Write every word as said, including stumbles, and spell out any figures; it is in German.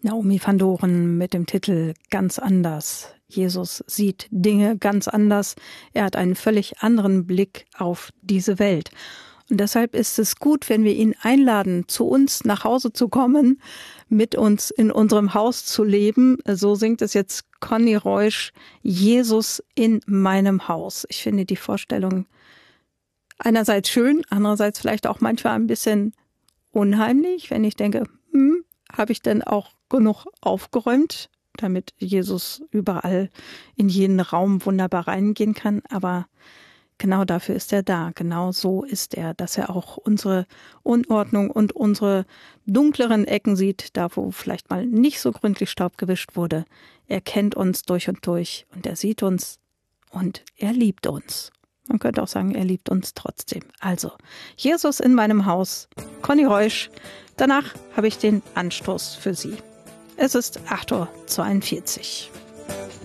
Naomi van Doren mit dem Titel Ganz anders. Jesus sieht Dinge ganz anders. Er hat einen völlig anderen Blick auf diese Welt. Und deshalb ist es gut, wenn wir ihn einladen, zu uns nach Hause zu kommen, mit uns in unserem Haus zu leben. So singt es jetzt Conny Reusch, Jesus in meinem Haus. Ich finde die Vorstellung einerseits schön, andererseits vielleicht auch manchmal ein bisschen unheimlich, wenn ich denke, hm, habe ich denn auch genug aufgeräumt, damit Jesus überall in jeden Raum wunderbar reingehen kann. Aber genau dafür ist er da. Genau so ist er, dass er auch unsere Unordnung und unsere dunkleren Ecken sieht, da wo vielleicht mal nicht so gründlich Staub gewischt wurde. Er kennt uns durch und durch und er sieht uns und er liebt uns. Man könnte auch sagen, er liebt uns trotzdem. Also, Jesus in meinem Haus, Conny Reusch. Danach habe ich den Anstoß für Sie. Es ist acht Uhr zweiundvierzig.